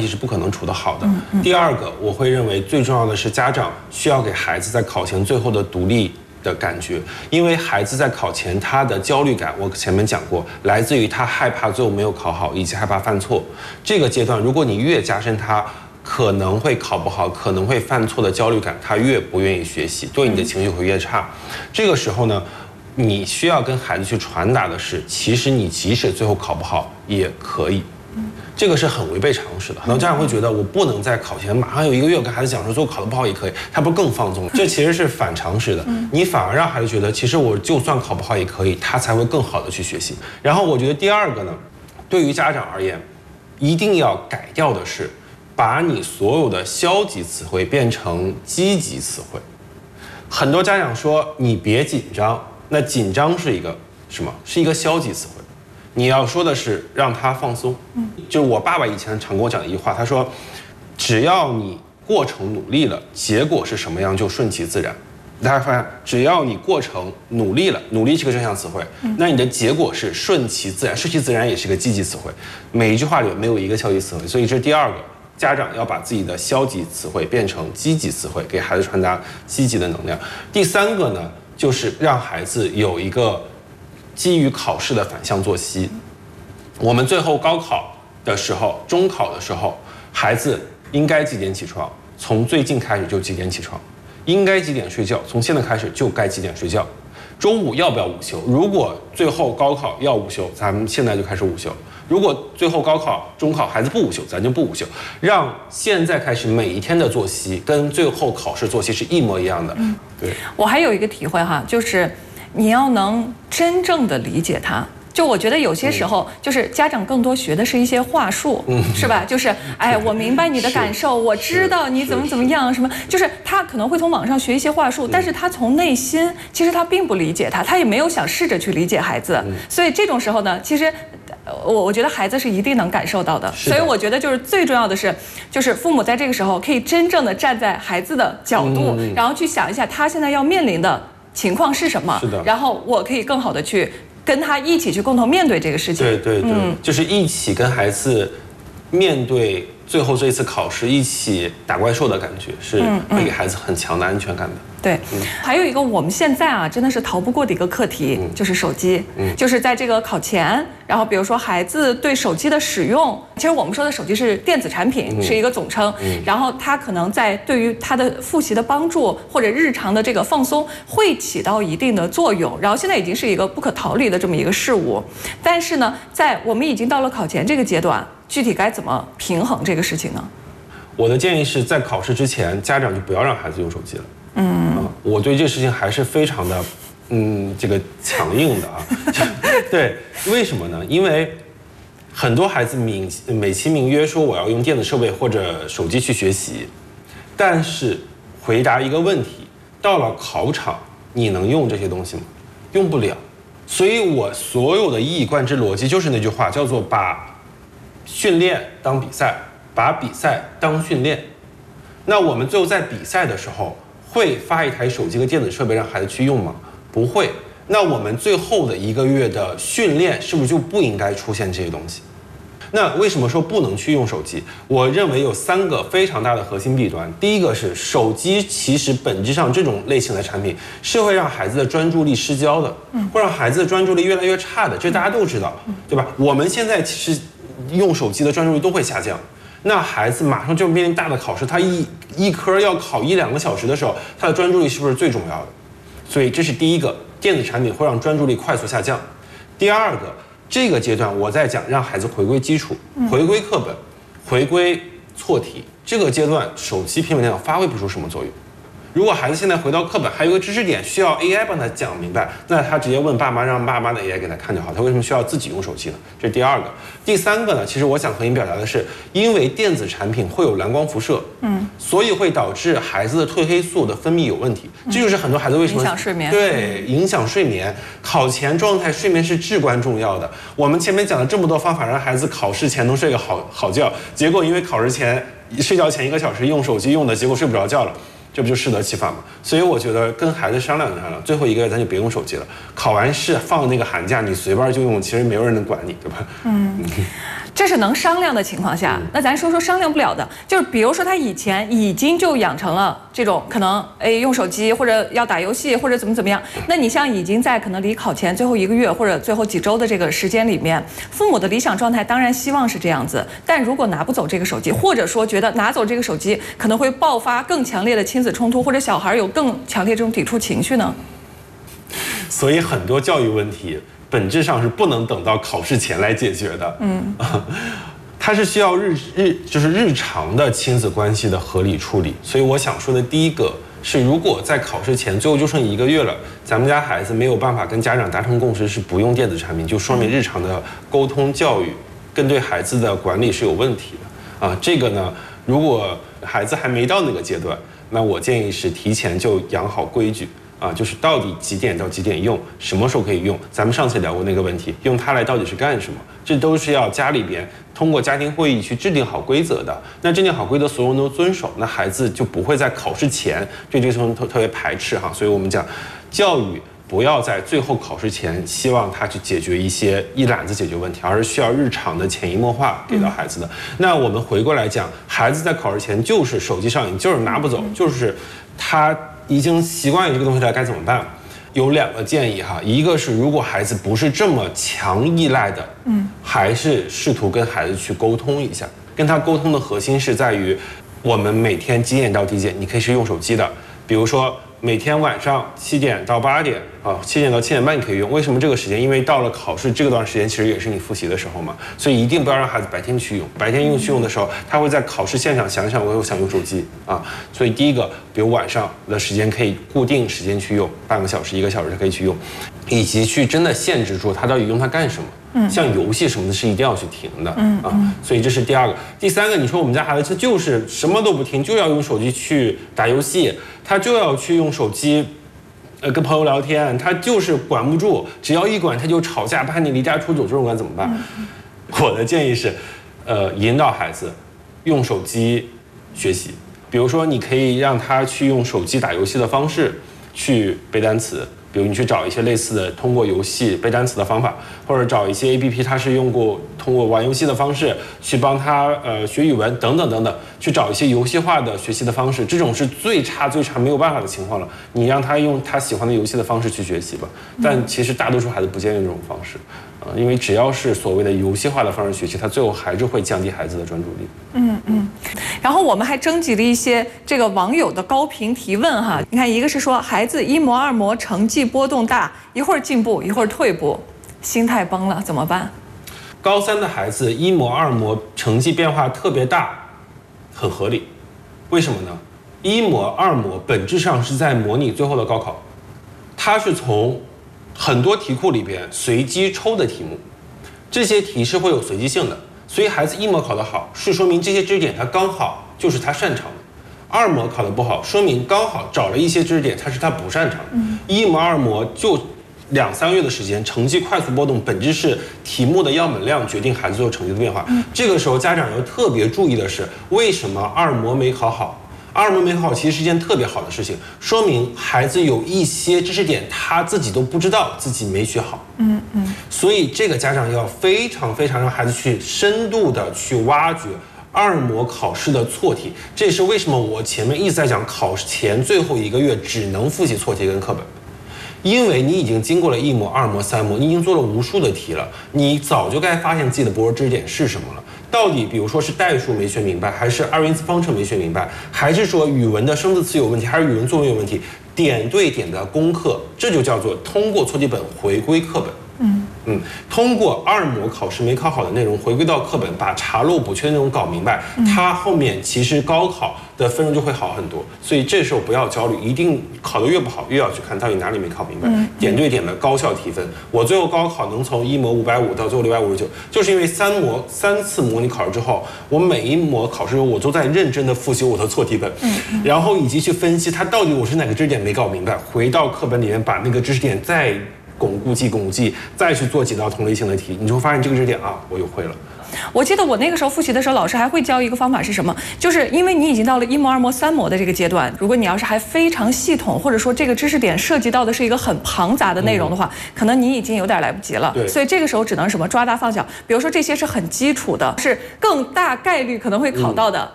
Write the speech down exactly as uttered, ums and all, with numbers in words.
是不可能处得好的。嗯嗯、第二个，我会认为最重要的是家长需要给孩子在考前最后的独立的感觉，因为孩子在考前他的焦虑感，我前面讲过，来自于他害怕最后没有考好，以及害怕犯错。这个阶段，如果你越加深他可能会考不好、可能会犯错的焦虑感，他越不愿意学习，对你的情绪会越差。这个时候呢，你需要跟孩子去传达的是，其实你即使最后考不好也可以。这个是很违背常识的，很多家长会觉得我不能在考前马上有一个月跟孩子讲说，最后考得不好也可以，他不是更放纵？这其实是反常识的，你反而让孩子觉得，其实我就算考不好也可以，他才会更好的去学习。然后我觉得第二个呢，对于家长而言，一定要改掉的是，把你所有的消极词汇变成积极词汇。很多家长说你别紧张，那紧张是一个什么？是一个消极词汇。你要说的是让他放松，嗯，就是我爸爸以前常跟我讲的一句话，他说，只要你过程努力了，结果是什么样就顺其自然。大家发现，只要你过程努力了，努力是个正向词汇，那你的结果是顺其自然，顺其自然也是个积极词汇。每一句话里没有一个消极词汇，所以这是第二个，家长要把自己的消极词汇变成积极词汇，给孩子传达积极的能量。第三个呢，就是让孩子有一个基于考试的反向作息。我们最后高考的时候，中考的时候，孩子应该几点起床？从最近开始就几点起床。应该几点睡觉？从现在开始就该几点睡觉。中午要不要午休？如果最后高考要午休，咱们现在就开始午休。如果最后高考、中考孩子不午休，咱就不午休。让现在开始每一天的作息跟最后考试作息是一模一样的。嗯，对。 我还有一个体会哈，就是你要能真正的理解他。就我觉得有些时候，就是家长更多学的是一些话术，嗯、是吧？就是哎，我明白你的感受，我知道你怎么怎么样，什么，就是他可能会从网上学一些话术，但是他从内心其实他并不理解他，他也没有想试着去理解孩子，所以这种时候呢，其实。我我觉得孩子是一定能感受到的，所以我觉得就是最重要的是，就是父母在这个时候可以真正的站在孩子的角度，嗯、然后去想一下他现在要面临的情况是什么， 是的， 然后我可以更好的去跟他一起去共同面对这个事情。 对对对，嗯、就是一起跟孩子面对最后这一次考试，一起打怪兽的感觉，是会给孩子很强的安全感的。 对，嗯、还有一个我们现在啊真的是逃不过的一个课题，嗯、就是手机。嗯，就是在这个考前，然后比如说孩子对手机的使用，其实我们说的手机是电子产品，嗯、是一个总称。嗯，然后它可能在对于他的复习的帮助或者日常的这个放松会起到一定的作用。然后现在已经是一个不可逃离的这么一个事物，但是呢，在我们已经到了考前这个阶段，具体该怎么平衡这个事情呢？ 我的建议是在考试之前，家长就不要让孩子用手机了。嗯，呃、我对这事情还是非常的，嗯，这个强硬的啊。对，为什么呢？因为很多孩子美美其名曰说我要用电子设备或者手机去学习，但是回答一个问题，到了考场你能用这些东西吗？用不了。所以我所有的一以贯之逻辑就是那句话，叫做把训练当比赛，把比赛当训练。那我们最后在比赛的时候，会发一台手机和电子设备让孩子去用吗？不会。那我们最后的一个月的训练是不是就不应该出现这些东西？那为什么说不能去用手机？我认为有三个非常大的核心弊端。第一个是手机其实本质上这种类型的产品是会让孩子的专注力失焦的，会让孩子的专注力越来越差的，这大家都知道，对吧？我们现在其实用手机的专注力都会下降。那孩子马上就面临大的考试，他一一科要考一两个小时的时候，他的专注力是不是最重要的？所以这是第一个，电子产品会让专注力快速下降。第二个，这个阶段我在讲让孩子回归基础，回归课本，回归错题。这个阶段手机、平板电脑发挥不出什么作用。如果孩子现在回到课本，还有一个知识点需要 A I 帮他讲明白，那他直接问爸妈，让爸妈的 A I 给他看就好。他为什么需要自己用手机呢？这是第二个。第三个呢，其实我想和你表达的是，因为电子产品会有蓝光辐射，嗯，所以会导致孩子的褪黑素的分泌有问题。这就是很多孩子为什么影响睡眠， 对，影响睡眠。考前状态睡眠是至关重要的。我们前面讲了这么多方法，让孩子考试前能睡个好好觉，结果因为考试前睡觉前一个小时用手机用的，结果睡不着觉了。 这不就适得其反吗？所以我觉得跟孩子商量商量，最后一个月咱就别用手机了。考完试放那个寒假，你随便就用，其实没有人能管你，对吧？嗯。 这是能商量的情况下，那咱说说商量不了的，就是比如说他以前已经就养成了这种可能，哎，用手机或者要打游戏或者怎么怎么样。那你像已经在可能离考前最后一个月或者最后几周的这个时间里面，父母的理想状态当然希望是这样子，但如果拿不走这个手机，或者说觉得拿走这个手机可能会爆发更强烈的亲子冲突，或者小孩有更强烈这种抵触情绪呢？ 所以很多教育问题本质上是不能等到考试前来解决的，嗯，它是需要日日就是日常的亲子关系的合理处理。所以我想说的第一个是，如果在考试前最后就剩一个月了，咱们家孩子没有办法跟家长达成共识是不用电子产品，就说明日常的沟通教育跟对孩子的管理是有问题的啊。这个呢，如果孩子还没到那个阶段，那我建议是提前就养好规矩。啊，就是到底几点到几点用，什么时候可以用？咱们上次聊过那个问题，用它来到底是干什么？这都是要家里边通过家庭会议去制定好规则的。那制定好规则，所有人都遵守，那孩子就不会在考试前对这个东西特特别排斥哈。所以我们讲，教育不要在最后考试前希望他去解决一些一揽子解决问题，而是需要日常的潜移默化给到孩子的。嗯、那我们回过来讲，孩子在考试前就是手机上瘾，就是拿不走，就是他。已经习惯于这个东西了，该怎么办？有两个建议哈，一个是如果孩子不是这么强依赖的，嗯，还是试图跟孩子去沟通一下。跟他沟通的核心是在于，我们每天几点到几点，你可以是用手机的，比如说每天晚上七点到八点啊，七点到七点半你可以用。为什么这个时间？因为到了考试这段时间，其实也是你复习的时候嘛，所以一定不要让孩子白天去用。白天用去用的时候，他会在考试现场想想，我又想用手机啊。所以第一个，比如晚上的时间可以固定时间去用，半个小时、一个小时可以去用，以及去真的限制住他到底用它干什么。嗯，像游戏什么的是一定要去停的，嗯啊，所以这是第二个。第三个，你说我们家孩子他就是什么都不听，就要用手机去打游戏，他就要去用手机，呃，跟朋友聊天，他就是管不住，只要一管他就吵架，怕你离家出走，这种该怎么办？嗯、我的建议是，呃，引导孩子用手机学习，比如说你可以让他去用手机打游戏的方式去背单词。比如你去找一些类似的通过游戏背单词的方法，或者找一些 A P P， 它是用过通过玩游戏的方式去帮他呃学语文等等等等，去找一些游戏化的学习的方式，这种是最差最差没有办法的情况了。你让他用他喜欢的游戏的方式去学习吧，但其实大多数孩子不建议这种方式，呃，因为只要是所谓的游戏化的方式学习，他最后还是会降低孩子的专注力。嗯嗯。 然后我们还征集了一些这个网友的高频提问哈，你看一个是说孩子一模二模成绩波动大，一会儿进步一会儿退步，心态崩了怎么办？ 高三的孩子一模二模成绩变化特别大，很合理。为什么呢？一模二模本质上是在模拟最后的高考，它是从很多题库里边随机抽的题目，这些题是会有随机性的。所以孩子一模考得好，是说明这些知识点他刚好就是他擅长的；二模考得不好，说明刚好找了一些知识点他是他不擅长的。嗯、一模二模就两三个月的时间，成绩快速波动，本质是题目的样本量决定孩子最后成绩的变化。嗯、这个时候家长要特别注意的是，为什么二模没考好？二模没考好其实是件特别好的事情，说明孩子有一些知识点他自己都不知道自己没学好。嗯嗯，所以这个家长要非常非常让孩子去深度的去挖掘二模考试的错题。这也是为什么我前面一直在讲考前最后一个月只能复习错题跟课本，因为你已经经过了一模、二模、三模，你已经做了无数的题了，你早就该发现自己的薄弱知识点是什么了。到底比如说是代数没学明白，还是二元一次方程没学明白，还是说语文的生字词有问题，还是语文作文有问题？点对点的攻克，这就叫做通过错题本回归课本。嗯嗯，通过二模考试没考好的内容回归到课本，把查漏补缺的内容搞明白，他后面其实高考的分数就会好很多。所以这时候不要焦虑，一定考得越不好，越要去看到底哪里没考明白，点对点的高效提分。我最后高考能从一模五百五到最后六百五十九，就是因为三模三次模拟考试之后，我每一模考试我都在认真的复习我的错题本，然后以及去分析它到底我是哪个知识点没搞明白，回到课本里面把那个知识点再巩固记巩固记，再去做几道同类型的题，你就会发现这个知识点啊，我又会了。 我记得我那个时候复习的时候，老师还会教一个方法是什么？就是因为你已经到了一模、二模、三模的这个阶段，如果你要是还非常系统，或者说这个知识点涉及到的是一个很庞杂的内容的话，嗯、可能你已经有点来不及了。 对， 所以这个时候只能什么抓大放小。比如说这些是很基础的，是更大概率可能会考到的。嗯